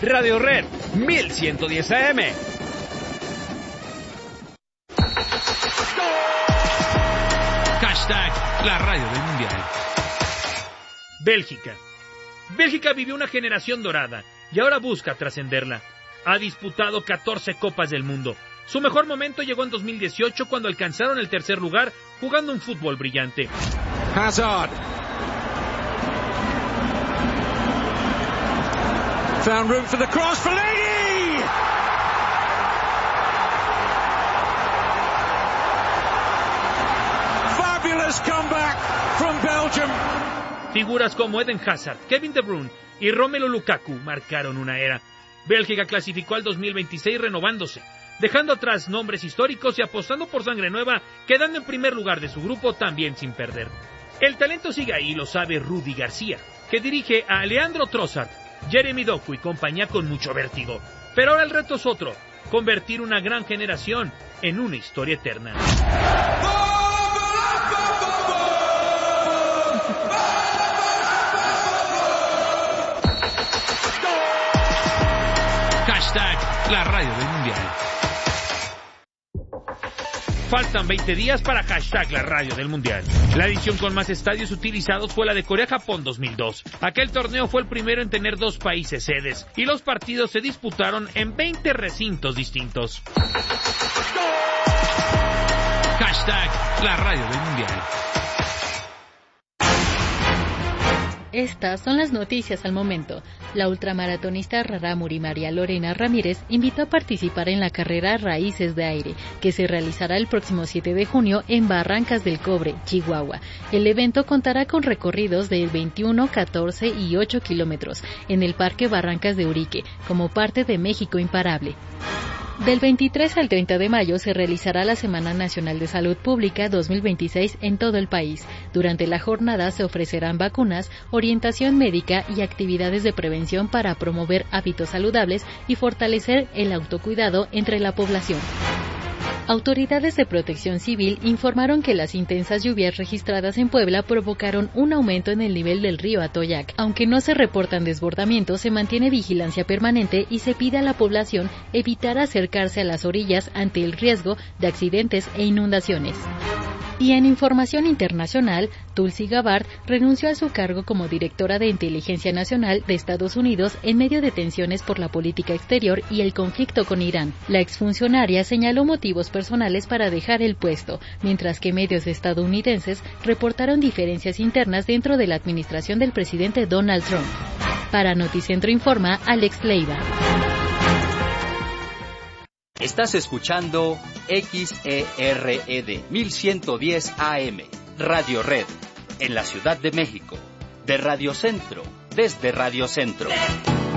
Radio Red 1110 AM. Hashtag la radio del Mundial. Bélgica. Bélgica vivió una generación dorada y ahora busca trascenderla. Ha disputado 14 Copas del Mundo. Su mejor momento llegó en 2018 cuando alcanzaron el tercer lugar jugando un fútbol brillante. Hazard. Found room for the cross for Lady! Fabulous comeback from Belgium. Figuras como Eden Hazard, Kevin De Bruyne y Romelu Lukaku marcaron una era. Bélgica clasificó al 2026 renovándose, dejando atrás nombres históricos y apostando por sangre nueva, quedando en primer lugar de su grupo también sin perder. El talento sigue ahí, lo sabe Rudi García, que dirige a Leandro Trossard, Jeremy Doku y compañía con mucho vértigo. Pero ahora el reto es otro, convertir una gran generación en una historia eterna. Hashtag la radio del Mundial. Faltan 20 días para hashtag la radio del Mundial. La edición con más estadios utilizados fue la de Corea-Japón 2002. Aquel torneo fue el primero en tener 2 países sedes y los partidos se disputaron en 20 recintos distintos. Hashtag la radio del Mundial. Estas son las noticias al momento. La ultramaratonista Rarámuri María Lorena Ramírez invitó a participar en la carrera Raíces de Aire, que se realizará el próximo 7 de junio en Barrancas del Cobre, Chihuahua. El evento contará con recorridos de 21, 14 y 8 kilómetros en el Parque Barrancas de Urique, como parte de México Imparable. Del 23 al 30 de mayo se realizará la Semana Nacional de Salud Pública 2026 en todo el país. Durante la jornada se ofrecerán vacunas, orientación médica y actividades de prevención para promover hábitos saludables y fortalecer el autocuidado entre la población. Autoridades de Protección Civil informaron que las intensas lluvias registradas en Puebla provocaron un aumento en el nivel del río Atoyac. Aunque no se reportan desbordamientos, se mantiene vigilancia permanente y se pide a la población evitar acercarse a las orillas ante el riesgo de accidentes e inundaciones. Y en información internacional, Tulsi Gabbard renunció a su cargo como directora de Inteligencia Nacional de Estados Unidos en medio de tensiones por la política exterior y el conflicto con Irán. La exfuncionaria señaló motivos personales para dejar el puesto, mientras que medios estadounidenses reportaron diferencias internas dentro de la administración del presidente Donald Trump. Para Noticentro Informa, Alex Leiva. Estás escuchando XERED 1110 AM, Radio Red, en la Ciudad de México, de Radio Centro, desde Radio Centro.